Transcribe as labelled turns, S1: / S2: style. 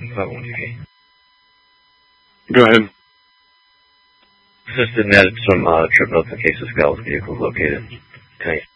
S1: 5-1
S2: Go ahead.
S1: Assisted net some trip notes in case the Scouts vehicle is located. Okay.